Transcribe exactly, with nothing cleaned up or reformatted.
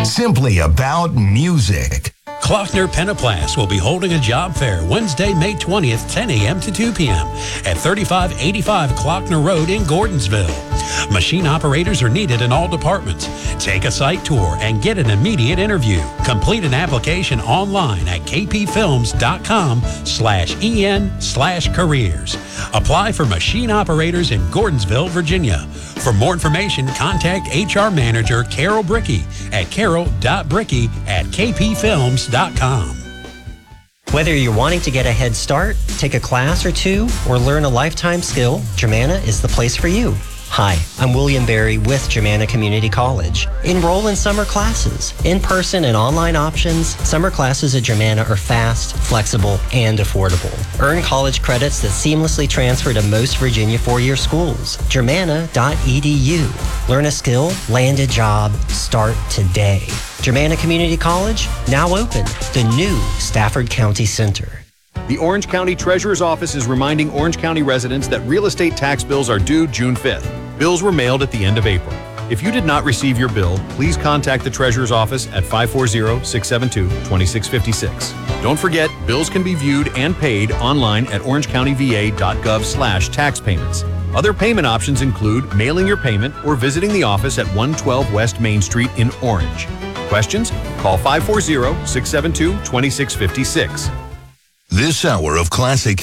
Simply about music. Klockner Penoplast will be holding a job fair Wednesday, May twentieth, ten a.m. to two p.m. at thirty-five eighty-five Klockner Road in Gordonsville. Machine operators are needed in all departments. Take a site tour and get an immediate interview. Complete an application online at kpfilms.com slash en slash careers. Apply for machine operators in Gordonsville, Virginia. For more information, contact H R Manager Carol Brickey at carol.brickey at kpfilms.com. Whether you're wanting to get a head start, take a class or two, or learn a lifetime skill, Germanna is the place for you. Hi, I'm William Berry with Germanna Community College. Enroll in summer classes. In-person and online options, summer classes at Germanna are fast, flexible, and affordable. Earn college credits that seamlessly transfer to most Virginia four-year schools. Germanna dot e d u. Learn a skill, land a job, start today. Germanna Community College, now open, the new Stafford County Center. The Orange County Treasurer's Office is reminding Orange County residents that real estate tax bills are due June fifth. Bills were mailed at the end of April. If you did not receive your bill, please contact the Treasurer's Office at five four zero, six seven two, two six five six. Don't forget, bills can be viewed and paid online at orangecountyva.gov slash tax payments. Other payment options include mailing your payment or visiting the office at one twelve West Main Street in Orange. Questions? Call five four zero, six seven two, two six five six. This hour of classic